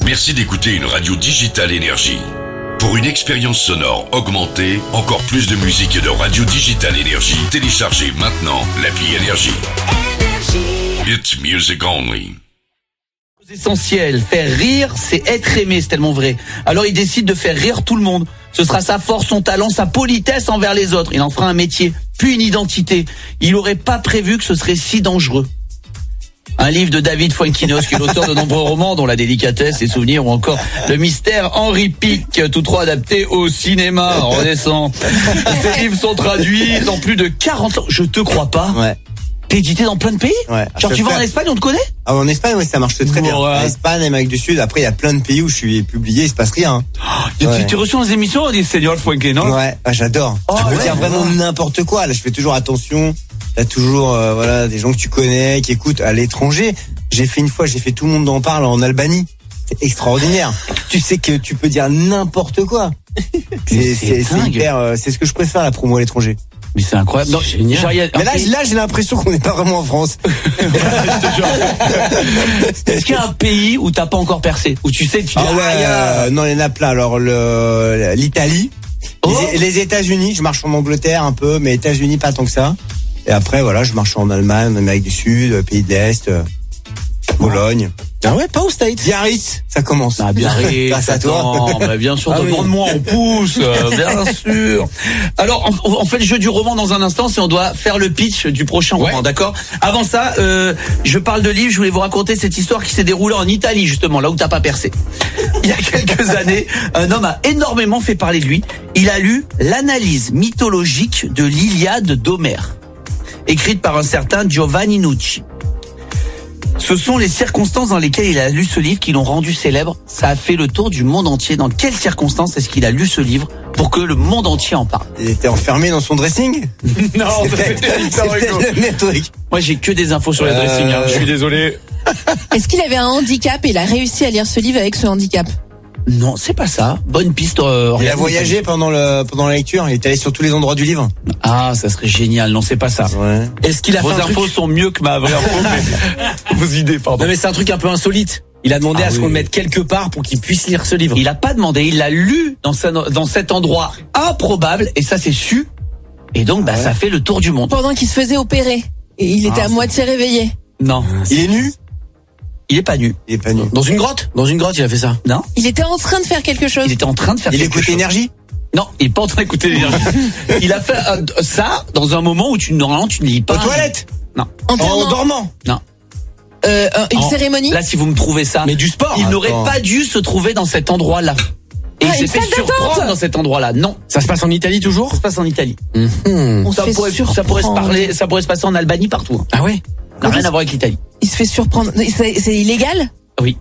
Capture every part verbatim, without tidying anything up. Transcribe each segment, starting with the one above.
Merci d'écouter une radio Digital Énergie. Pour une expérience sonore augmentée, encore plus de musique et de radio Digital Énergie, téléchargez maintenant l'appli Énergie. It's music only. Essentiel, faire rire, c'est être aimé, c'est tellement vrai. Alors il décide de faire rire tout le monde. Ce sera sa force, son talent, sa politesse envers les autres. Il en fera un métier, puis une identité. Il n'aurait pas prévu que ce serait si dangereux. Un livre de David Fuenquinos, qui est l'auteur de nombreux romans, dont La délicatesse, Les souvenirs ou encore Le mystère Henri Pic, tous trois adaptés au cinéma. Redescend. Ces livres sont traduits dans plus de quarante ans. Je te crois pas. Ouais. T'es édité dans plein de pays. Ouais. Genre tu vas en Espagne, on te connaît? Ah, en Espagne, oui, ça marche très bien. Ouais. En Espagne, Amérique du Sud. Après, il y a plein de pays où je suis publié, il se passe rien. Tu, Ouais. tu reçois dans les émissions, on dit Seigneur Fuenquinos. Ouais, ah, j'adore. Oh, je peux ouais, dire vraiment ouais. n'importe quoi. Là, je fais toujours attention. T'as toujours, euh, voilà, des gens que tu connais, qui écoutent à l'étranger. J'ai fait une fois, j'ai fait Tout le monde en parle en Albanie. C'est extraordinaire. Tu sais que tu peux dire n'importe quoi. C'est, c'est, c'est hyper, euh, c'est ce que je préfère, la promo à l'étranger. Mais c'est incroyable. Non, génial. genre, il y a- Mais là, là, j'ai l'impression qu'on n'est pas vraiment en France. Est-ce qu'il y a un pays où t'as pas encore percé? Où tu sais, tu dis, Ah ouais, ah, il y a- euh, non, il y en a plein. Alors, le, l'Italie, Oh. les, les États-Unis, je marche en Angleterre un peu, mais États-Unis pas tant que ça. Et après, voilà, je marche en Allemagne, en Amérique du Sud, pays de l'Est, euh, Pologne. Ah ouais, pas aux States. Biarritz, ça commence. Ah, Biarritz, Grâce à toi. attends, bah, bien sûr, Ah oui. demande-moi, on pousse, euh, bien sûr. Alors, on, on fait le jeu du roman dans un instant, si on doit faire le pitch du prochain Ouais. roman, d'accord? Avant ça, euh, je parle de livre, je voulais vous raconter cette histoire qui s'est déroulée en Italie, justement, là où t'as pas percé. Il y a quelques années, un homme a énormément fait parler de lui. Il a lu l'analyse mythologique de l'Iliade d'Homère, écrite par un certain Giovanni Nucci. Ce sont les circonstances dans lesquelles il a lu ce livre qui l'ont rendu célèbre. Ça a fait le tour du monde entier. Dans quelles circonstances est-ce qu'il a lu ce livre pour que le monde entier en parle? Il était enfermé dans son dressing. Non, C'est peut-être c'est peut-être le même truc. moi j'ai que des infos sur les Euh, dressings. Hein. je suis désolé. Est-ce qu'il avait un handicap et il a réussi à lire ce livre avec ce handicap? Non, c'est pas ça. Bonne piste. Euh, Il a Oriane. voyagé pendant le pendant la lecture. Il est allé sur tous les endroits du livre. Ah, ça serait génial. Non, c'est pas ça. Ouais. Est-ce qu'il a Vos fait un infos truc... sont mieux que ma vraie info. mais... Vos idées, pardon. Non mais c'est un truc un peu insolite. Il a demandé Ah à ce oui. qu'on le mette quelque part pour qu'il puisse lire ce livre. Il a pas demandé. Il l'a lu dans, sa- dans cet endroit improbable et ça c'est su. Et donc, bah, Ah ouais. ça fait le tour du monde. Pendant qu'il se faisait opérer. Et il était Ah, à c'est- moitié réveillé. Non, Il est nu. il est pas nu. Il est pas nu. Dans une grotte Dans une grotte, il a fait ça. Non, Il était en train de faire quelque chose. il était en train de faire Il quelque écoute chose. énergie. Non, il est pas en train d'écouter l'énergie. Il a fait euh, ça dans un moment où tu normalement tu ne lis pas. Aux toilettes. Non, En En termes- dormant. non. euh, un- une En- cérémonie. Là, si vous me trouvez ça, Mais du sport. il n'aurait attends. pas dû se trouver dans cet endroit-là. Et Ah, il s'est une fait salle d'attente. surprendre dans cet endroit-là. Non, Ça se passe en Italie toujours ça se passe en Italie. Mhm. On se Ça fait pourrait, ça pourrait se surprendre. parler, ça pourrait se passer en Albanie partout. hein. Ah ouais. Ça n'a rien à voir avec l'Italie. Il se fait surprendre. C'est c'est illégal? Oui.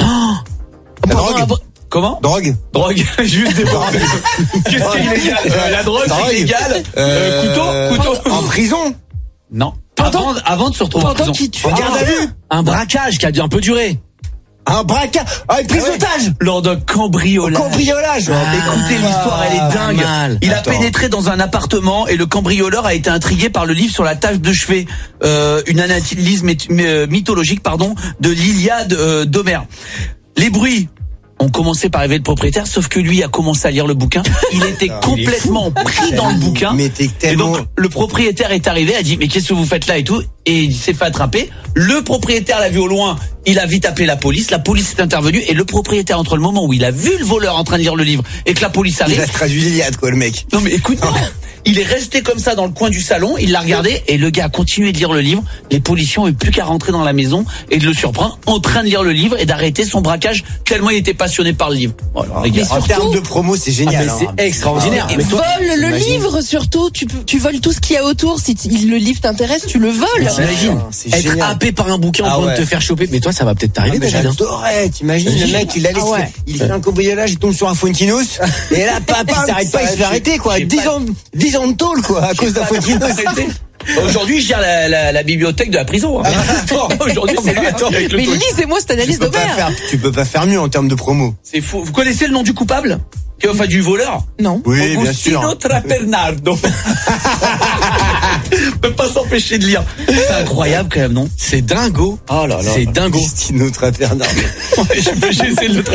La Pendant drogue. un br- Comment? Drogue. Drogue. Juste des drogues. Qu'est-ce qui est illégal? Euh, La drogue, Drogue. c'est illégal. Euh, Euh, couteau, couteau. En prison. Non. Pendant- Avant, avant de se retrouver en Pendant prison. qu'il tue. En garde à vue. Un braquage qui a un peu duré. Un braquage. Ah, une prise Ah ouais. d'otage. Lors d'un cambriolage. Cambriolage. Écoutez, l'histoire, elle est dingue. mal. Il a Attends. pénétré dans un appartement et le cambrioleur a été intrigué par le livre sur la tâche de chevet, euh, une analyse myth- euh, mythologique, pardon, de l'Iliade euh, d'Homère. Les bruits ont commencé par réveiller le propriétaire, sauf que lui a commencé à lire le bouquin. Il était complètement pris dans le bouquin. Mais t'es Et tellement. donc le propriétaire est arrivé, a dit mais qu'est-ce que vous faites là et tout, et il s'est fait attraper. Le propriétaire l'a vu au loin, il a vite appelé la police, la police est intervenue et le propriétaire, entre le moment où il a vu le voleur en train de lire le livre et que la police Il arrive, a traduit l'Iliade, quoi, le mec. non mais écoute, il est resté comme ça dans le coin du salon, il l'a regardé et le gars a continué de lire le livre. Les policiers ont eu plus qu'à rentrer dans la maison et de le surprendre en train de lire le livre et d'arrêter son braquage tellement il était passionné par le livre. Oh, alors, les gars, En surtout- termes de promo, c'est Ah, génial. mais hein. c'est extraordinaire. Et Mais toi, vole le imagine. livre surtout. Tu, peux- tu voles tout ce qu'il y a autour. Si t- le livre t'intéresse, tu le voles. t'imagines C'est être génial. happé par un bouquin en Ah train ouais. de te faire choper. Mais toi, ça va peut-être Ah, t'arriver, mais David. hein. j'adorais, t'imagines, le mec, il allait Ah se ouais. faire- il fait un cambriolage, il tombe sur un Fuenquinos, et là, papa, il s'arrête pas, il se fait arrêter, quoi. J'ai dix pas- ans, dix ans de tôle, quoi, à cause d'un Fuenquinos. arrêtez. Aujourd'hui, je gère la, la, la bibliothèque de la prison. hein. Aujourd'hui, c'est lui. Attends, avec le Mais truc. lisez-moi cette Tu analyse peux pas d'Homère. faire, tu peux pas faire mieux en termes de promo. C'est fou. Vous connaissez le nom du coupable? Enfin, du voleur? Non. Oui, bien sûr. Agostino Trapernardo. Peut pas s'empêcher de lire. C'est incroyable quand même, non? C'est dingo. Oh là là. C'est dingo. Agostino Trapernardo. J'ai essayé de le